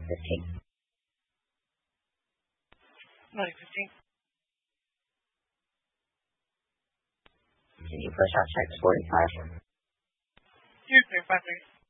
15. Loading 15. Continue push out checks 45. 2, 3, 5, 3.